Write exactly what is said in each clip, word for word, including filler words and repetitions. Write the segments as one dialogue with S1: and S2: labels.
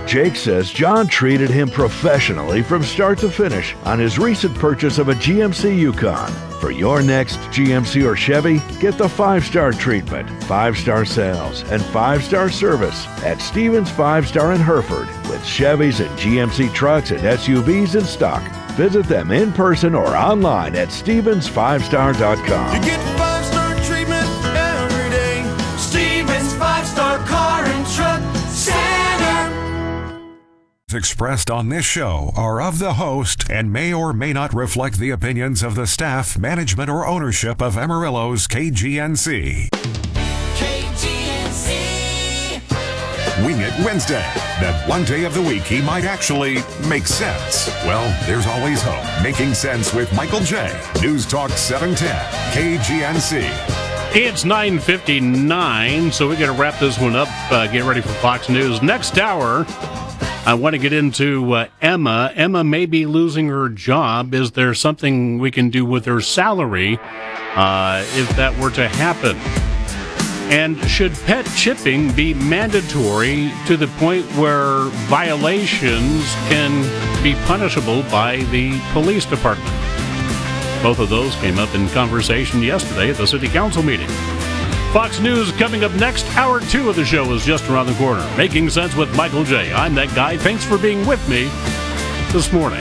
S1: Jake says John treated him professionally from start to finish on his recent purchase of a G M C Yukon. For your next G M C or Chevy, get the five-star treatment, five-star sales, and five-star service at Stevens Five Star in Hereford with Chevys and G M C trucks and S U Vs in stock. Visit them in person or online at stevens five star dot com.
S2: You get five-star treatment every day. Stevens Five Star Car and Truck Center.
S3: Expressed on this show are of the host and may or may not reflect the opinions of the staff, management, or ownership of Amarillo's K G N C.
S2: K G N C.
S3: Wing It Wednesday. That one day of the week he might actually make sense. Well, there's always hope. Making Sense with Michael J. News Talk seven ten. K G N C.
S4: It's nine fifty-nine, so we got to wrap this one up. Uh, get ready for Fox News. Next hour, I want to get into uh, Emma. Emma may be losing her job. Is there something we can do with her salary uh, if that were to happen? And should pet chipping be mandatory to the point where violations can be punishable by the police department? Both of those came up in conversation yesterday at the city council meeting. Fox News coming up next. Hour two of the show is just around the corner. Making Sense with Michael J. I'm that guy. Thanks for being with me this morning.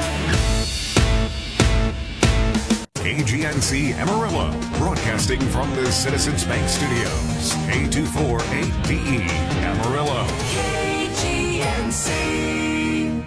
S3: K G N C Amarillo, broadcasting from the Citizens Bank Studios. A two four eight D E, Amarillo.
S2: K G N C.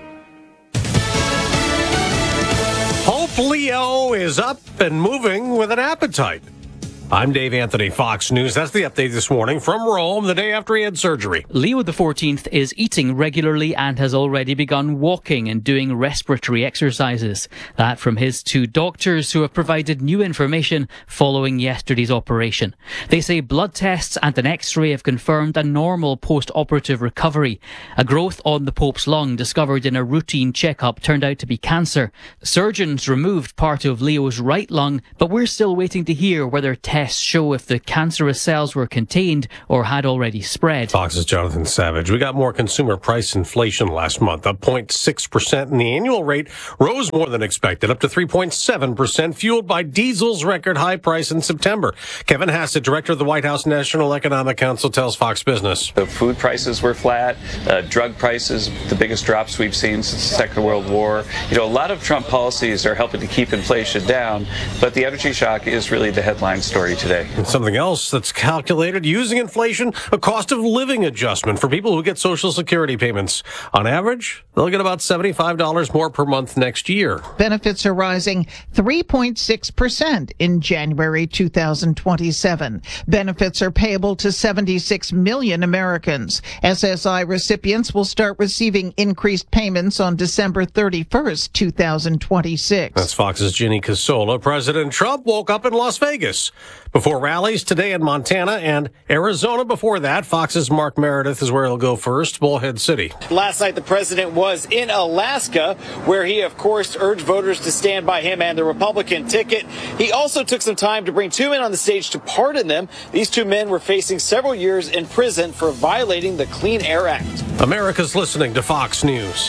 S5: Hope Leo is up and moving with an appetite. I'm Dave Anthony, Fox News. That's the update this morning from Rome, the day after he had surgery.
S6: Leo the fourteenth is eating regularly and has already begun walking and doing respiratory exercises. That from his two doctors who have provided new information following yesterday's operation. They say blood tests and an x-ray have confirmed a normal post-operative recovery. A growth on the Pope's lung discovered in a routine checkup turned out to be cancer. Surgeons removed part of Leo's right lung, but we're still waiting to hear whether tests show if the cancerous cells were contained or had already spread.
S5: Fox's Jonathan Savage. We got more consumer price inflation last month, up zero point six percent, and the annual rate rose more than expected, up to three point seven percent, fueled by diesel's record high price in September. Kevin Hassett, director of the White House National Economic Council, tells Fox Business.
S7: The food prices were flat, uh, drug prices, the biggest drops we've seen since the Second World War. You know, a lot of Trump policies are helping to keep inflation down, but the energy shock is really the headline story today.
S5: And something else that's calculated using inflation, a cost of living adjustment for people who get Social Security payments. On average, they'll get about seventy-five dollars more per month next year.
S8: Benefits are rising three point six percent in January two thousand twenty-seven. Benefits are payable to seventy-six million Americans. S S I recipients will start receiving increased payments on December thirty-first, two thousand twenty-six.
S5: That's Fox's Ginny Casola. President Trump woke up in Las Vegas before rallies today in Montana and Arizona. Before that, Fox's Mark Meredith is where he'll go first, Bullhead City.
S9: Last night, the president was in Alaska, where he, of course, urged voters to stand by him and the Republican ticket. He also took some time to bring two men on the stage to pardon them. These two men were facing several years in prison for violating the Clean Air Act.
S5: America's listening to Fox News.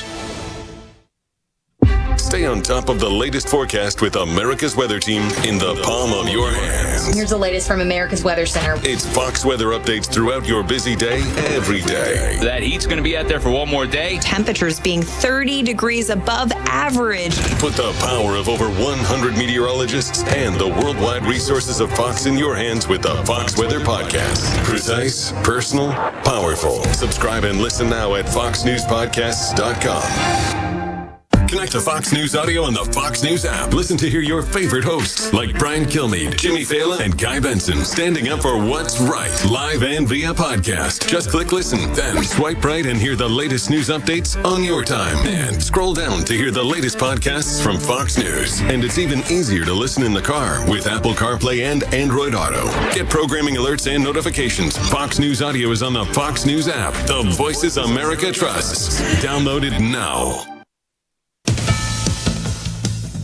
S10: Stay on top of the latest forecast with America's Weather Team in the palm of your hands.
S11: Here's the latest from America's Weather Center.
S10: It's Fox weather updates throughout your busy day, every day.
S12: That heat's going to be out there for one more day.
S11: Temperatures being thirty degrees above average.
S10: Put the power of over one hundred meteorologists and the worldwide resources of Fox in your hands with the Fox Weather Podcast. Precise, personal, powerful. Subscribe and listen now at fox news podcasts dot com. Connect to Fox News Audio on the Fox News app. Listen to hear your favorite hosts like Brian Kilmeade, Jimmy Fallon, and Guy Benson standing up for what's right, live and via podcast. Just click listen, then swipe right and hear the latest news updates on your time. And scroll down to hear the latest podcasts from Fox News. And it's even easier to listen in the car with Apple CarPlay and Android Auto. Get programming alerts and notifications. Fox News Audio is on the Fox News app. The voices America trusts. Download it now.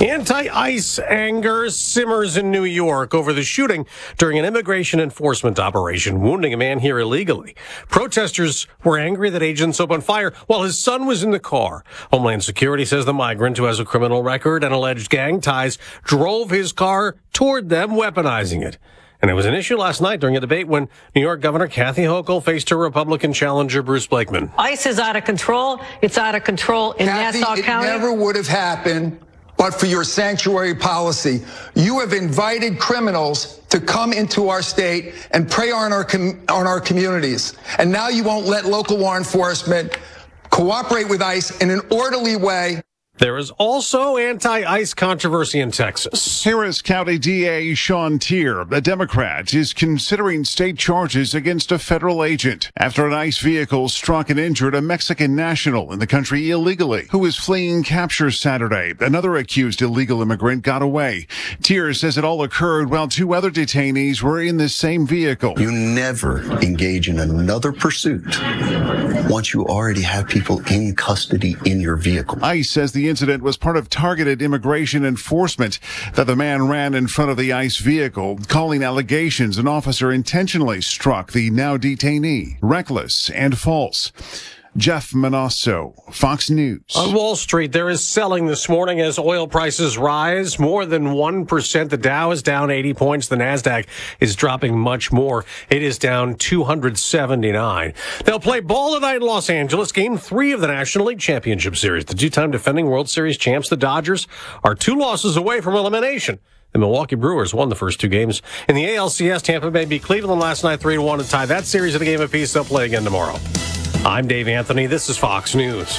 S5: Anti-ICE anger simmers in New York over the shooting during an immigration enforcement operation, wounding a man here illegally. Protesters were angry that agents opened fire while his son was in the car. Homeland Security says the migrant, who has a criminal record and alleged gang ties, drove his car toward them, weaponizing it. And it was an issue last night during a debate when New York Governor Kathy Hochul faced her Republican challenger, Bruce Blakeman.
S13: ICE is out of control. It's out of control in
S14: Kathy,
S13: Nassau
S14: it
S13: County.
S14: It never would have happened but for your sanctuary policy. You have invited criminals to come into our state and prey on our com- on our communities. And now you won't let local law enforcement cooperate with ICE in an orderly way.
S5: There is also anti-ICE controversy in Texas.
S15: Harris County D A Sean Tier, a Democrat, is considering state charges against a federal agent after an ICE vehicle struck and injured a Mexican national in the country illegally who was fleeing capture Saturday. Another accused illegal immigrant got away. Tier says it all occurred while two other detainees were in the same vehicle.
S16: You never engage in another pursuit once you already have people in custody in your vehicle.
S15: ICE says the incident was part of targeted immigration enforcement, that the man ran in front of the ICE vehicle, calling allegations an officer intentionally struck the now detainee reckless and false. Jeff Manasso, Fox News.
S5: On Wall Street, there is selling this morning as oil prices rise more than one percent. The Dow is down eighty points. The NASDAQ is dropping much more. It is down two hundred seventy-nine. They'll play ball tonight in Los Angeles, game three of the National League Championship Series. The two-time defending World Series champs, the Dodgers, are two losses away from elimination. The Milwaukee Brewers won the first two games. In the A L C S, Tampa Bay beat Cleveland last night three to one to tie that series at a game apiece. They'll play again tomorrow. I'm Dave Anthony. This is Fox News.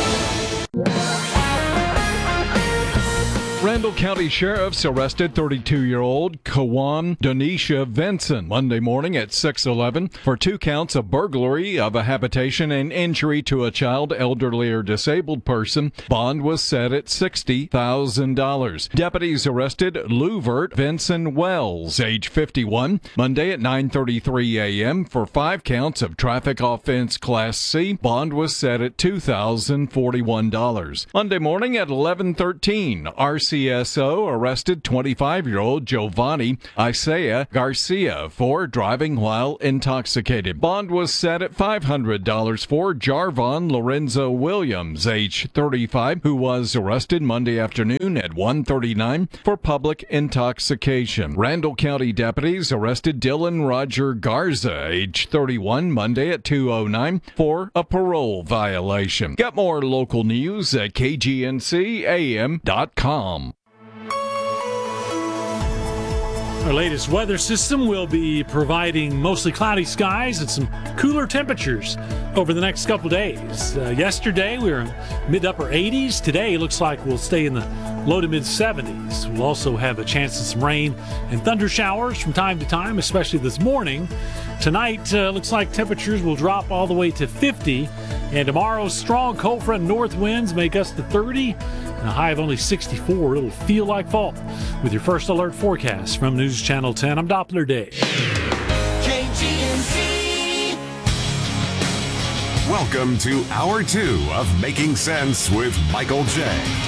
S17: Randall County Sheriff's arrested thirty-two-year-old Kawan Donisha Vinson Monday morning at six eleven for two counts of burglary of a habitation and injury to a child, elderly, or disabled person. Bond was set at sixty thousand dollars. Deputies arrested Luvert Vinson Wells, age fifty-one, Monday at nine thirty-three a.m. for five counts of traffic offense Class C. Bond was set at two thousand forty-one dollars. Monday morning at eleven thirteen, R C C S O arrested twenty-five-year-old Giovanni Isaiah Garcia for driving while intoxicated. Bond was set at five hundred dollars for Jarvon Lorenzo Williams, age thirty-five, who was arrested Monday afternoon at one thirty-nine for public intoxication. Randall County deputies arrested Dylan Roger Garza, age thirty-one, Monday at two oh nine for a parole violation. Get more local news at K G N C A M dot com.
S18: Our latest weather system will be providing mostly cloudy skies and some cooler temperatures over the next couple days. Uh, yesterday we were in mid-upper eighties. Today it looks like we'll stay in the low to mid-seventies. We'll also have a chance of some rain and thunder showers from time to time, especially this morning. Tonight uh, looks like temperatures will drop all the way to fifty. And tomorrow's strong cold front north winds make us to thirty. A high of only sixty-four. It'll feel like fall. With your first alert forecast from News Channel ten, I'm Doppler Dave.
S2: K G N C.
S3: Welcome to Hour two of Making Sense with Michael J.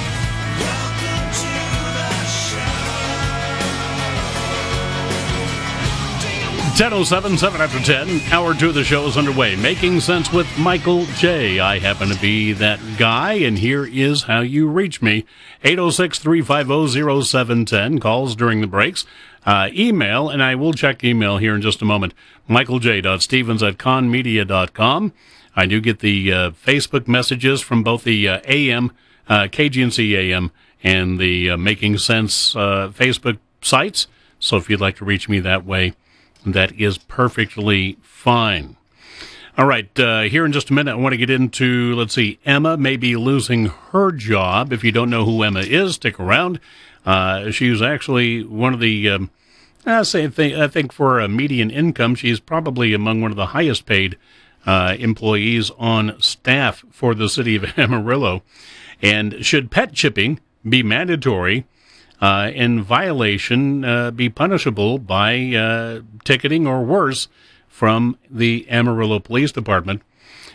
S4: ten oh seven, seven after ten. Hour two of the show is underway. Making Sense with Michael J. I happen to be that guy, and here is how you reach me. eight oh six, three five oh, oh seven one oh. Calls during the breaks. Uh, email, and I will check email here in just a moment. michael j dot stevens at conmedia dot com. I do get the uh, Facebook messages from both the uh, A M, uh, K G N C A M, and the uh, Making Sense uh, Facebook sites. So if you'd like to reach me that way, that is perfectly fine. All right, uh, here in just a minute, I want to get into, let's see, Emma may be losing her job. If you don't know who Emma is, stick around. Uh, she's actually one of the, um, I say, I think for a median income, she's probably among one of the highest paid uh, employees on staff for the city of Amarillo. And should pet chipping be mandatory, Uh, in violation, uh, be punishable by uh, ticketing or worse from the Amarillo Police Department.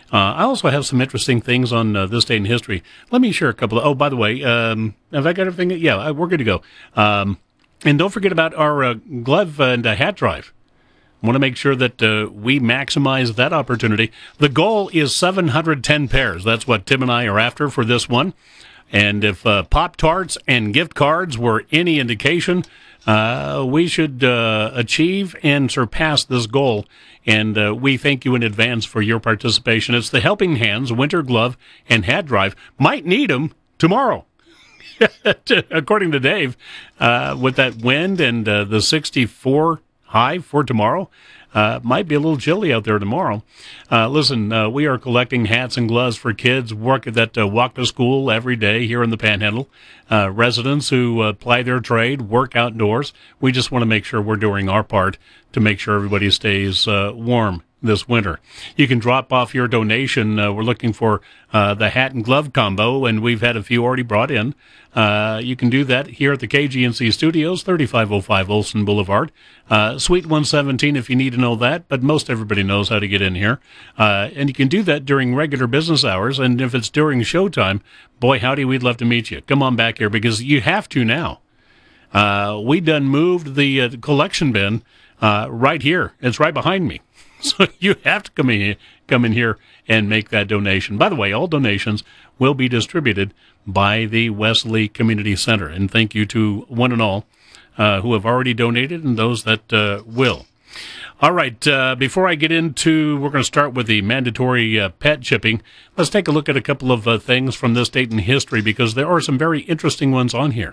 S4: Uh, I also have some interesting things on uh, this date in history. Let me share a couple of, oh, by the way, um, have I got everything? Yeah, we're good to go. Um, and don't forget about our uh, glove and uh, hat drive. I want to make sure that uh, we maximize that opportunity. The goal is seven hundred ten pairs. That's what Tim and I are after for this one. And if uh, Pop-Tarts and gift cards were any indication, uh, we should uh, achieve and surpass this goal. And uh, we thank you in advance for your participation. It's the Helping Hands Winter Glove and Hat Drive. Might need them tomorrow. According to Dave, uh, with that wind and uh, the sixty-four high for tomorrow, uh, might be a little chilly out there tomorrow. Uh, listen, uh, we are collecting hats and gloves for kids work that uh, walk to school every day here in the Panhandle. Uh, residents who uh, ply their trade, work outdoors. We just want to make sure we're doing our part to make sure everybody stays uh, warm this winter. You can drop off your donation. Uh, we're looking for uh, the hat and glove combo, and we've had a few already brought in. Uh, you can do that here at the K G N C Studios, thirty-five oh five Olson Boulevard. Uh, Suite one seventeen if you need to know that, but most everybody knows how to get in here. Uh, and you can do that during regular business hours, and if it's during showtime, boy, howdy, we'd love to meet you. Come on back here, because you have to now. Uh, we done moved the uh, collection bin uh, right here. It's right behind me. So you have to come in, come in here and make that donation. By the way, all donations will be distributed by the Wesley Community Center. And thank you to one and all uh, who have already donated and those that uh, will. All right, uh, before I get into, we're going to start with the mandatory uh, pet chipping. Let's take a look at a couple of uh, things from this date in history, because there are some very interesting ones on here.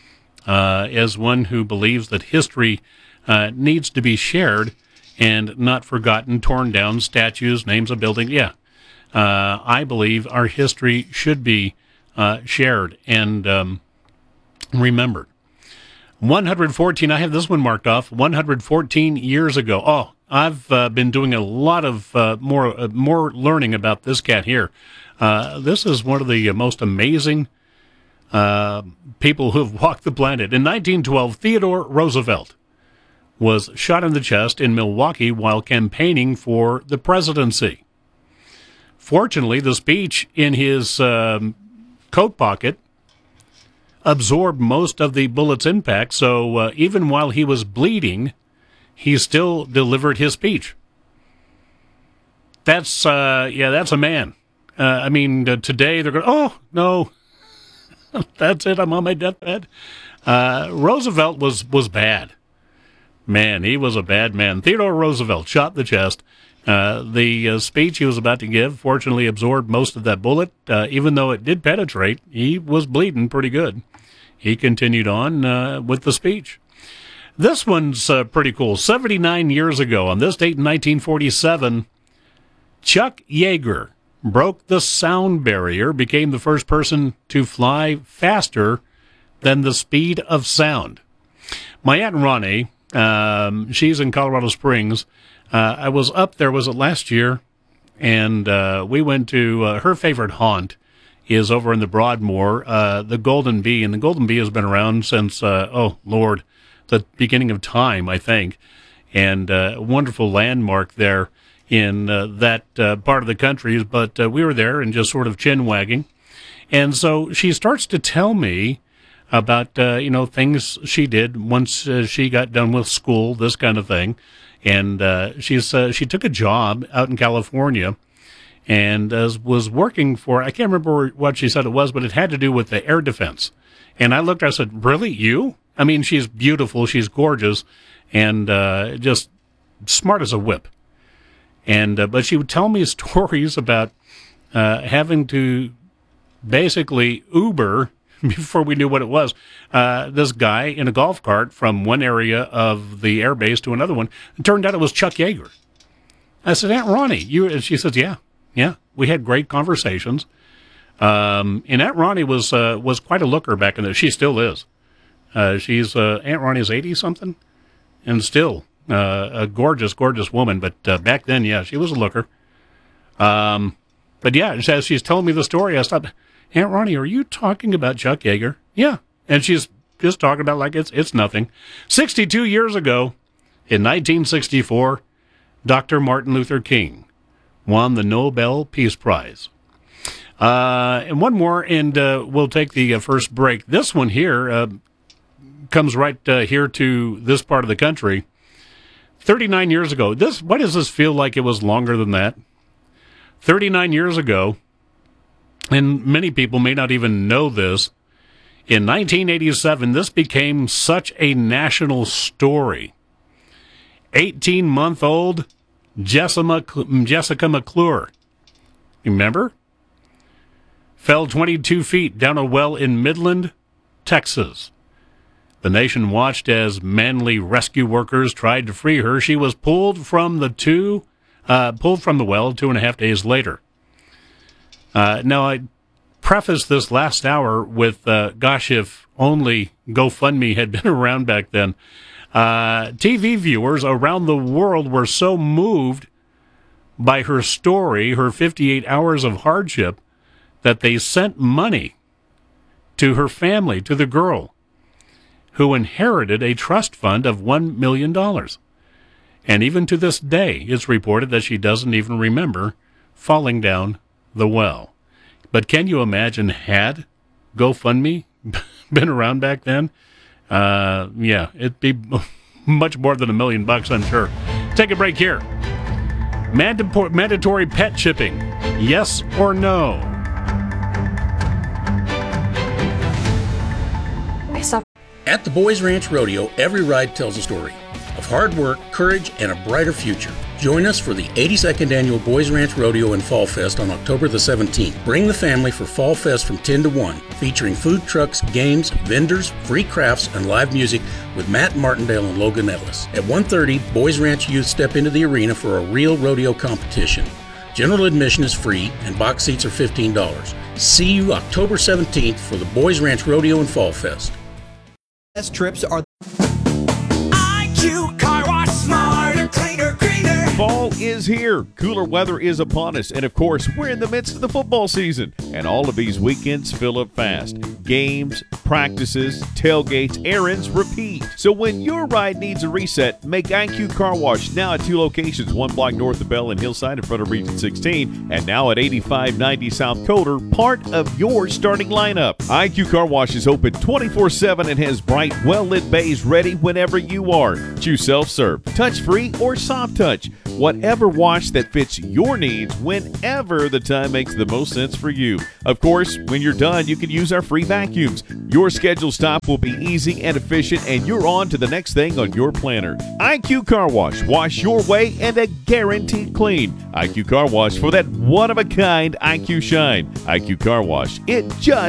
S4: Uh, as one who believes that history uh, needs to be shared and not forgotten, torn down, statues, names of buildings. Yeah, uh, I believe our history should be uh, shared and um, remembered. one hundred fourteen, I have this one marked off, one hundred fourteen years ago. Oh, I've uh, been doing a lot of uh, more uh, more learning about this cat here. Uh, this is one of the most amazing uh, people who have walked the planet. In nineteen twelve, Theodore Roosevelt was shot in the chest in Milwaukee while campaigning for the presidency. Fortunately, the speech in his um, coat pocket absorbed most of the bullet's impact, so uh, even while he was bleeding, he still delivered his speech. That's, uh, yeah, that's a man. Uh, I mean, uh, today they're going, oh, no, that's it, I'm on my deathbed. Uh, Roosevelt was, was bad. Man, he was a bad man. Theodore Roosevelt shot in the chest. Uh, the uh, speech he was about to give fortunately absorbed most of that bullet. Uh, even though it did penetrate, he was bleeding pretty good. He continued on uh, with the speech. This one's uh, pretty cool. seventy-nine years ago, on this date in nineteen forty-seven, Chuck Yeager broke the sound barrier, became the first person to fly faster than the speed of sound. My Aunt Ronnie, Um, she's in Colorado Springs. Uh, I was up there, was it last year? And uh, we went to, uh, her favorite haunt is over in the Broadmoor, uh, the Golden Bee. And the Golden Bee has been around since, uh, oh, Lord, the beginning of time, I think. And uh, a wonderful landmark there in uh, that uh, part of the country. But uh, we were there and just sort of chin-wagging. And so she starts to tell me about, uh, you know, things she did once uh, she got done with school, this kind of thing. And uh, she's uh, she took a job out in California and uh, was working for, I can't remember what she said it was, but it had to do with the air defense. And I looked, I said, really, you? I mean, she's beautiful, she's gorgeous, and uh, just smart as a whip. And uh, but she would tell me stories about uh, having to basically Uber, before we knew what it was, uh, this guy in a golf cart from one area of the air base to another one. It turned out it was Chuck Yeager. I said, Aunt Ronnie, you, and she says, yeah, yeah. We had great conversations. Um, and Aunt Ronnie was, uh, was quite a looker back in the, she still is. Uh, she's, uh, Aunt Ronnie's eighty something and still, uh, a gorgeous, gorgeous woman. But, uh, back then, yeah, she was a looker. Um, but yeah, as she's telling me the story, I stopped, Aunt Ronnie, are you talking about Chuck Yeager? Yeah. And she's just talking about like it's it's nothing. sixty-two years ago, in nineteen sixty-four, Doctor Martin Luther King won the Nobel Peace Prize. Uh, and one more, and uh, we'll take the uh, first break. This one here uh, comes right uh, here to this part of the country. thirty-nine years ago, this why does this feel like it was longer than that? thirty-nine years ago, and many people may not even know this, in nineteen eighty-seven, this became such a national story. eighteen-month-old Jessica, Jessica McClure, remember? Fell twenty-two feet down a well in Midland, Texas. The nation watched as manly rescue workers tried to free her. She was pulled from the two, uh, pulled from the well two and a half days later. Uh, now, I preface this last hour with, uh, gosh, if only GoFundMe had been around back then. Uh, T V viewers around the world were so moved by her story, her fifty-eight hours of hardship, that they sent money to her family, to the girl, who inherited a trust fund of one million dollars. And even to this day, it's reported that she doesn't even remember falling down the well. But can you imagine, had GoFundMe been around back then? Uh, yeah, it'd be much more than a million bucks, I'm sure. Take a break here. Mandatory, mandatory pet chipping, yes or no?
S19: At the Boys Ranch Rodeo, every ride tells a story of hard work, courage, and a brighter future. Join us for the eighty-second Annual Boys Ranch Rodeo and Fall Fest on October the seventeenth. Bring the family for Fall Fest from ten to one, featuring food trucks, games, vendors, free crafts, and live music with Matt Martindale and Logan Ellis. At one thirty, Boys Ranch youth step into the arena for a real rodeo competition. General admission is free, and box seats are fifteen dollars. See you October seventeenth for the Boys Ranch Rodeo and Fall Fest.
S20: Best trips are
S2: I Q Car Wash, smarter, cleaner, greener.
S21: Fall is here. Cooler weather is upon us. And of course, we're in the midst of the football season. And all of these weekends fill up fast. Games, practices, tailgates, errands, repeat. So when your ride needs a reset, make I Q Car Wash now at two locations. One block north of Bell and Hillside in front of Region sixteen. And now at eighty-five ninety South Coder, part of your starting lineup. I Q Car Wash is open twenty-four seven and has bright, well-lit bays ready whenever you are. Choose self-serve, touch-free, or soft touch. Whatever wash that fits your needs whenever the time makes the most sense for you. Of course, when you're done, you can use our free vacuums. Your scheduled stop will be easy and efficient, and you're on to the next thing on your planner. I Q Car Wash. Wash your way and a guaranteed clean. I Q Car Wash for that one-of-a-kind I Q shine. I Q Car Wash. It just